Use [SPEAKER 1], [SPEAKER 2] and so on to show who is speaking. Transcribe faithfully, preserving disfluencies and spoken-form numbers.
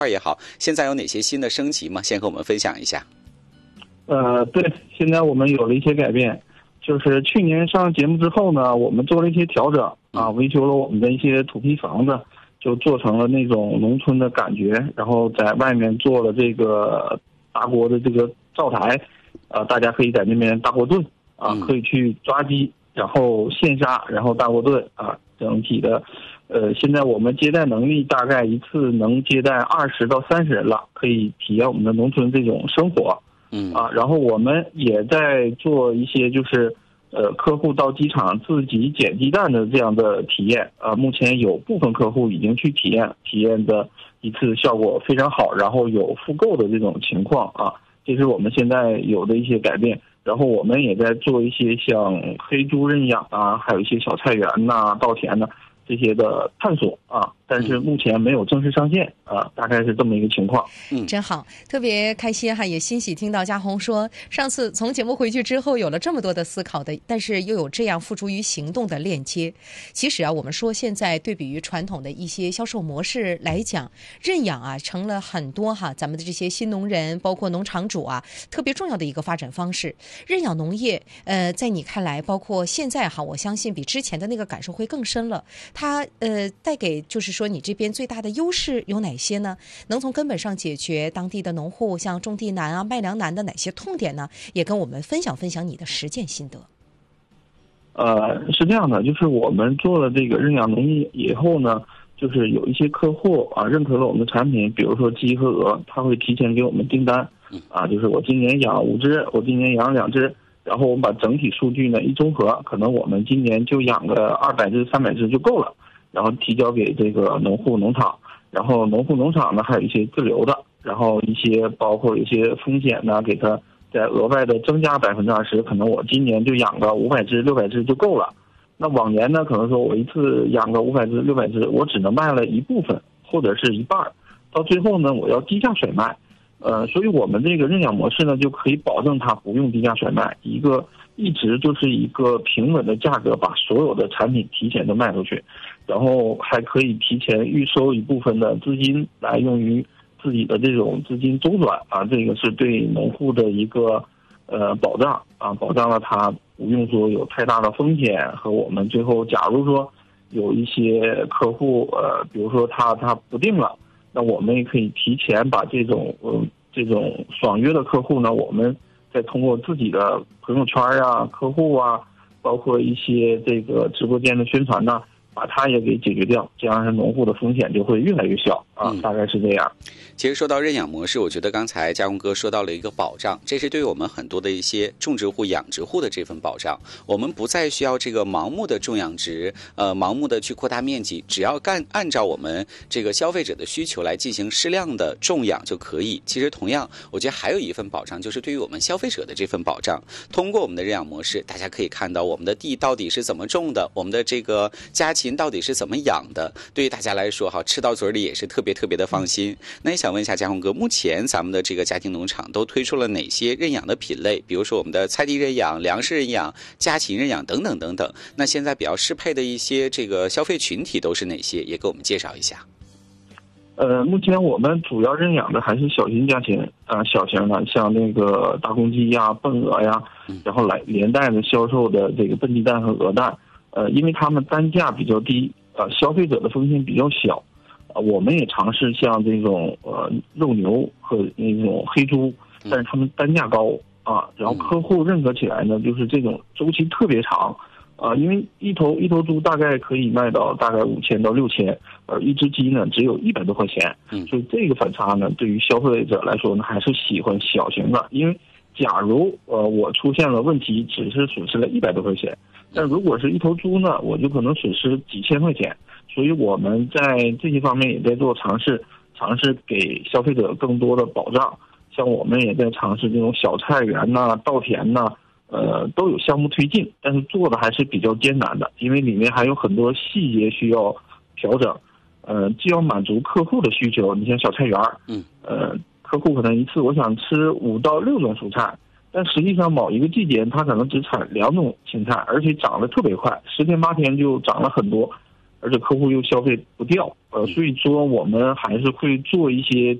[SPEAKER 1] 也好，现在有哪些新的升级吗？先和我们分享一下。
[SPEAKER 2] 呃，对，现在我们有了一些改变，就是去年上节目之后呢，我们做了一些调整啊，维修了我们的一些土坯房子，就做成了那种农村的感觉，然后在外面做了这个大锅的这个灶台，啊，大家可以在那边大锅炖啊，可以去抓鸡，然后现杀，然后大锅炖啊，整体的。呃，现在我们接待能力大概一次能接待二十到三十人了，可以体验我们的农村这种生活。
[SPEAKER 1] 嗯
[SPEAKER 2] 啊，然后我们也在做一些就是，呃，客户到机场自己捡鸡蛋的这样的体验。啊，目前有部分客户已经去体验，体验的一次效果非常好，然后有复购的这种情况啊，这是我们现在有的一些改变。然后我们也在做一些像黑猪认养啊，还有一些小菜园呐、稻田呐。这些的探索啊，但是目前没有正式上线啊，大概是这么一个情况。
[SPEAKER 3] 嗯，真好，特别开心哈，也欣喜听到嘉宏说，上次从节目回去之后有了这么多的思考的，但是又有这样付诸于行动的链接。其实啊，我们说现在对比于传统的一些销售模式来讲，认养啊成了很多哈咱们的这些新农人，包括农场主啊，特别重要的一个发展方式。认养农业，呃，在你看来，包括现在哈，我相信比之前的那个感受会更深了。它呃带给就是说你这边最大的优势有哪些呢？能从根本上解决当地的农户像种地难啊、卖粮难的哪些痛点呢？也跟我们分享分享你的实践心得。
[SPEAKER 2] 呃，是这样的，就是我们做了这个认养农业以后呢，就是有一些客户啊认可了我们的产品，比如说鸡和鹅，他会提前给我们订单，啊，就是我今年养五只，我今年养两只。然后我们把整体数据呢一综合，可能我们今年就养个二百只、三百只就够了，然后提交给这个农户农场，然后农户农场呢还有一些自留的，然后一些包括一些风险呢，给它再额外的增加百分之二十，可能我今年就养个五百只、六百只就够了。那往年呢，可能说我一次养个五百只、六百只，我只能卖了一部分或者是一半，到最后呢，我要低价甩卖。呃，所以我们这个认养模式呢，就可以保证它不用低价甩卖，一个一直就是一个平稳的价格，把所有的产品提前都卖出去，然后还可以提前预收一部分的资金来用于自己的这种资金周转啊，这个是对农户的一个呃保障啊，保障了他不用说有太大的风险和我们最后假如说有一些客户呃，比如说他他不定了。那我们也可以提前把这种呃这种爽约的客户呢，我们再通过自己的朋友圈啊、客户啊，包括一些这个直播间的宣传呢，把它也给解决掉，这样农户的风险就会越来越小啊，大概是这样。
[SPEAKER 1] 其实说到认养模式，我觉得刚才嘉宏哥说到了一个保障，这是对于我们很多的一些种植户、养殖户的这份保障。我们不再需要这个盲目的种养殖，呃，盲目的去扩大面积，只要干按照我们这个消费者的需求来进行适量的种养就可以。其实同样，我觉得还有一份保障，就是对于我们消费者的这份保障。通过我们的认养模式，大家可以看到我们的地到底是怎么种的，我们的这个家禽到底是怎么养的，对于大家来说哈，吃到嘴里也是特别特别的放心。那也想问一下嘉宏哥，目前咱们的这个家庭农场都推出了哪些认养的品类？比如说我们的菜地认养、粮食认养、家禽认养等等等等。那现在比较适配的一些这个消费群体都是哪些？也给我们介绍一下。
[SPEAKER 2] 呃，目前我们主要认养的还是小型家禽啊、呃，小型的像那个大公鸡呀、笨鹅呀，然后来连带的销售的这个笨鸡蛋和鹅蛋。呃，因为它们单价比较低，呃，消费者的风险比较小。呃，我们也尝试像这种呃肉牛和那种黑猪，但是它们单价高啊，然后客户认可起来呢，就是这种周期特别长，啊，因为一头一头猪大概可以卖到大概五千到六千，而一只鸡呢只有一百多块钱，所以这个反差呢，对于消费者来说呢，还是喜欢小型的，因为假如呃我出现了问题，只是损失了一百多块钱，但如果是一头猪呢，我就可能损失几千块钱。所以我们在这些方面也在做尝试，尝试给消费者更多的保障。像我们也在尝试这种小菜园呐、稻田呐，呃，都有项目推进，但是做的还是比较艰难的，因为里面还有很多细节需要调整。呃，既要满足客户的需求，你像小菜园，嗯，呃，客户可能一次我想吃五到六种蔬菜，但实际上某一个季节它可能只产两种青菜，而且长得特别快，十天八天就长了很多。 而且客户又消费不掉，呃，所以说我们还是会做一些